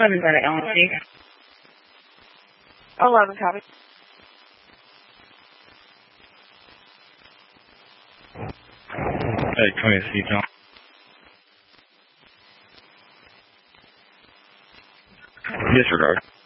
11 Beta LNC. 11, copy. Hey, come here, Steve John. Disregard.